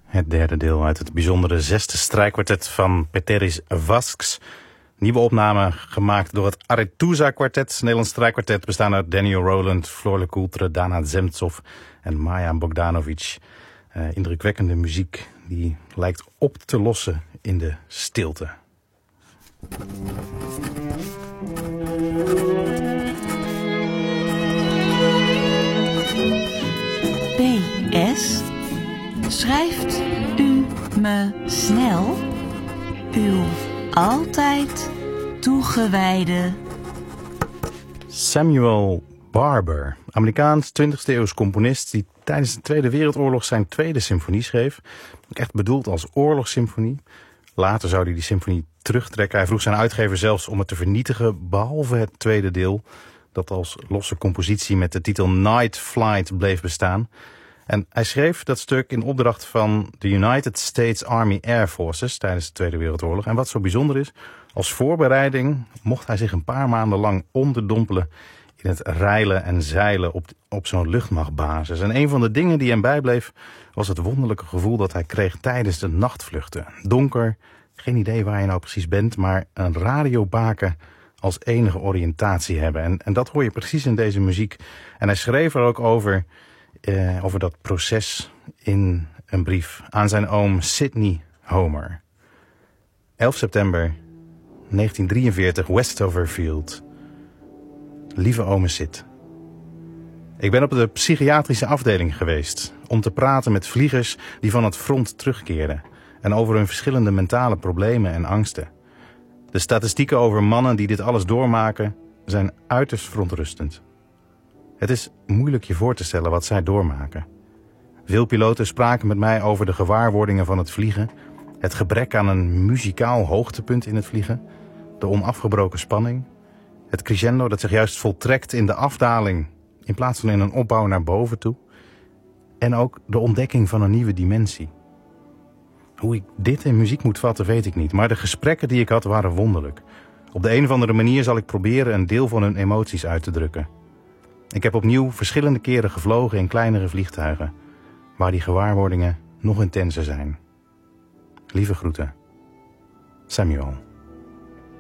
Het derde deel uit het bijzondere zesde strijkkwartet van Peteris Vasks. Nieuwe opname gemaakt door het Aretusa kwartet. Het Nederlands strijkkwartet bestaat uit Daniel Rowland, Floor Lecoultre, Dana Zemtsov en Maja Bogdanovic. Indrukwekkende muziek die lijkt op te lossen in de stilte. PS. Schrijft u me snel uw altijd toegewijde Samuel Barber, Amerikaans 20e eeuws componist die tijdens de Tweede Wereldoorlog zijn tweede symfonie schreef. Echt bedoeld als oorlogssymfonie. Later zou hij die symfonie terugtrekken. Hij vroeg zijn uitgever zelfs om het te vernietigen, behalve het tweede deel, dat als losse compositie met de titel Night Flight bleef bestaan. En hij schreef dat stuk in opdracht van de United States Army Air Forces tijdens de Tweede Wereldoorlog. En wat zo bijzonder is, als voorbereiding mocht hij zich een paar maanden lang onderdompelen in het reilen en zeilen op zo'n luchtmachtbasis. En een van de dingen die hem bijbleef was het wonderlijke gevoel dat hij kreeg tijdens de nachtvluchten. Donker, geen idee waar je nou precies bent, maar een radiobaken als enige oriëntatie hebben. En dat hoor je precies in deze muziek. En hij schreef er ook over dat proces in een brief aan zijn oom Sidney Homer. 11 september 1943, Westoverfield. Lieve ome Sid. Ik ben op de psychiatrische afdeling geweest om te praten met vliegers die van het front terugkeren en over hun verschillende mentale problemen en angsten. De statistieken over mannen die dit alles doormaken zijn uiterst verontrustend. Het is moeilijk je voor te stellen wat zij doormaken. Veel piloten spraken met mij over de gewaarwordingen van het vliegen, het gebrek aan een muzikaal hoogtepunt in het vliegen, de onafgebroken spanning, het crescendo dat zich juist voltrekt in de afdaling in plaats van in een opbouw naar boven toe, en ook de ontdekking van een nieuwe dimensie. Hoe ik dit in muziek moet vatten weet ik niet, maar de gesprekken die ik had waren wonderlijk. Op de een of andere manier zal ik proberen een deel van hun emoties uit te drukken. Ik heb opnieuw verschillende keren gevlogen in kleinere vliegtuigen, waar die gewaarwordingen nog intenser zijn. Lieve groeten, Samuel.